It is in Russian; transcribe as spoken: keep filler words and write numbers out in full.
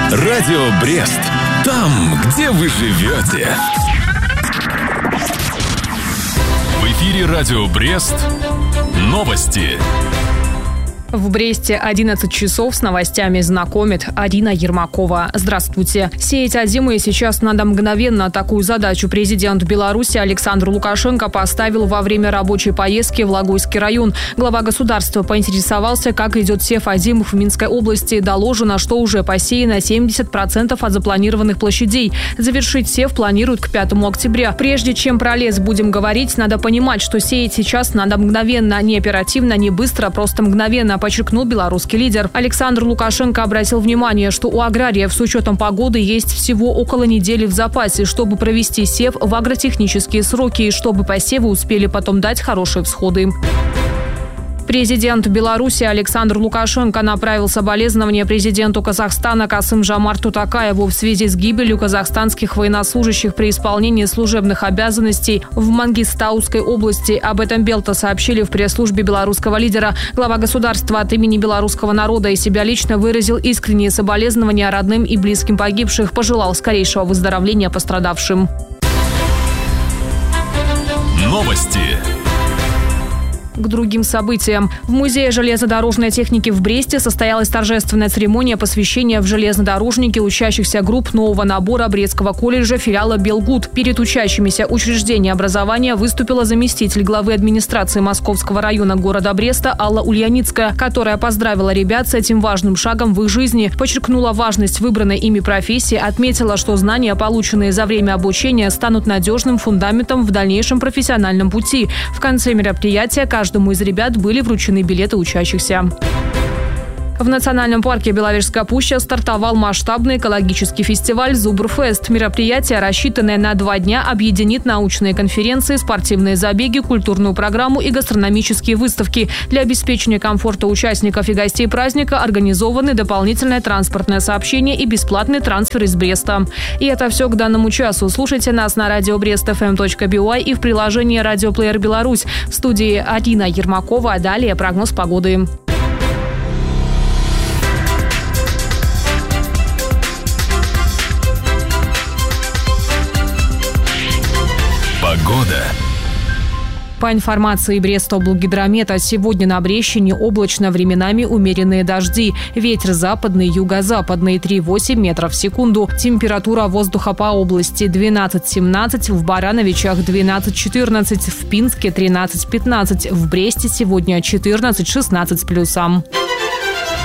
Радио Брест. Там, где вы живете. В эфире Радио Брест. Новости. В Бресте одиннадцать часов с новостями знакомит Арина Ермакова. Здравствуйте. Сеять озимые сейчас надо мгновенно. Такую задачу президент Беларуси Александр Лукашенко поставил во время рабочей поездки в Логойский район. Глава государства поинтересовался, как идет сев озимых в Минской области. Доложено, что уже посеяно семьдесят процентов от запланированных площадей. Завершить сев планируют к пятому октября. Прежде чем про лес будем говорить, надо понимать, что сеять сейчас надо мгновенно. Не оперативно, не быстро, просто мгновенно, подчеркнул белорусский лидер. Александр Лукашенко обратил внимание, что у аграриев с учетом погоды есть всего около недели в запасе, чтобы провести сев в агротехнические сроки и чтобы посевы успели потом дать хорошие всходы. Президент Беларуси Александр Лукашенко направил соболезнования президенту Казахстана Касым-Жомарту Токаеву в связи с гибелью казахстанских военнослужащих при исполнении служебных обязанностей в Мангистауской области. Об этом Белта сообщили в пресс-службе белорусского лидера. Глава государства от имени белорусского народа и себя лично выразил искренние соболезнования родным и близким погибших, пожелал скорейшего выздоровления пострадавшим. Новости. К другим событиям. В Музее железнодорожной техники в Бресте состоялась торжественная церемония посвящения в железнодорожники учащихся групп нового набора Брестского колледжа филиала Белгуд. Перед учащимися учреждения образования выступила заместитель главы администрации Московского района города Бреста Алла Ульяницкая, которая поздравила ребят с этим важным шагом в их жизни, подчеркнула важность выбранной ими профессии, отметила, что знания, полученные за время обучения, станут надежным фундаментом в дальнейшем профессиональном пути. В конце мероприятия каждый Каждому из ребят были вручены билеты учащихся. В национальном парке Беловежская пуща стартовал масштабный экологический фестиваль «Зубрфест». Мероприятие, рассчитанное на два дня, объединит научные конференции, спортивные забеги, культурную программу и гастрономические выставки. Для обеспечения комфорта участников и гостей праздника организованы дополнительное транспортное сообщение и бесплатный трансфер из Бреста. И это все к данному часу. Слушайте нас на радио брест эф эм точка би уай и в приложении «Радиоплеер Беларусь». В студии Арина Ермакова, а далее прогноз погоды. Погода. По информации Брестоблгидромета, сегодня на Брещине облачно, временами умеренные дожди. Ветер западный, юго-западный три-восемь метров в секунду. Температура воздуха по области двенадцать-семнадцать, в Барановичах двенадцать-четырнадцать, в Пинске тринадцать-пятнадцать, в Бресте сегодня четырнадцать-шестнадцать с плюсом.